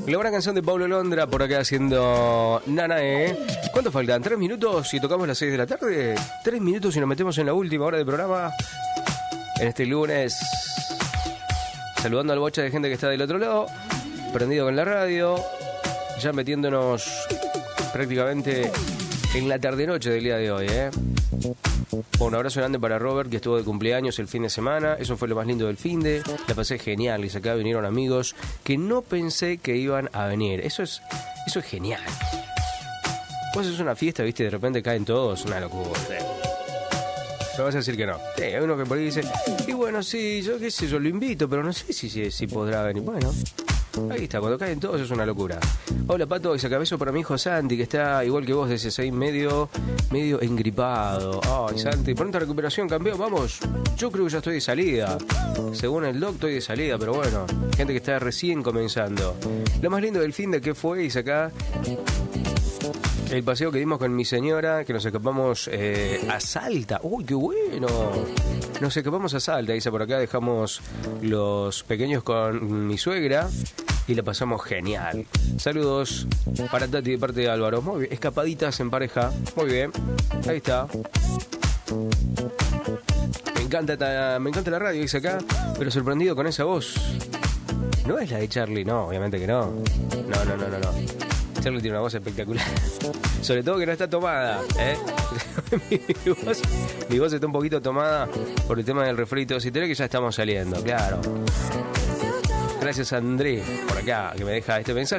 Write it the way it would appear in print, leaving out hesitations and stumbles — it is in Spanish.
La buena canción de Paulo Londra por acá haciendo Nanae. ¿Cuánto faltan? ¿3 minutos y tocamos las 6 de la tarde? 3 minutos y nos metemos en la última hora del programa. En este lunes, saludando al bocha de gente que está del otro lado, prendido con la radio, ya metiéndonos prácticamente en la tarde-noche del día de hoy, Un abrazo grande para Robert, que estuvo de cumpleaños el fin de semana. Eso fue lo más lindo del finde. La pasé genial. Y acá vinieron amigos que no pensé que iban a venir. Eso es genial. Vos haces una fiesta, viste, de repente caen todos. Una locura. Me vas a decir que no. Hay uno que por ahí dice, y bueno, sí, yo qué sé, yo lo invito, pero no sé si podrá venir. Bueno, ahí está, cuando caen todos es una locura. Hola Pato, y sacabeso para mi hijo Santi, que está igual que vos, de ese 6 medio engripado. Ay, Santi, pronta recuperación, campeón, vamos. Yo creo que ya estoy de salida. Según el doc, estoy de salida, pero bueno, gente que está recién comenzando. Lo más lindo del fin de que fue, y acá el paseo que dimos con mi señora, que nos escapamos a Salta. ¡Uy, qué bueno! Nos escapamos a Salta, dice por acá, dejamos los pequeños con mi suegra y la pasamos genial. Saludos para Tati de parte de Álvaro. Muy bien, escapaditas en pareja. Muy bien, ahí está. Me encanta la radio, dice acá, pero sorprendido con esa voz. ¿No es la de Charlie? No, obviamente que no. No. Charlie tiene una voz espectacular. Sobre todo que no está tomada, mi voz está un poquito tomada por el tema del refrito. Si tenés que ya estamos saliendo, claro. Gracias a André por acá que me deja este mensaje.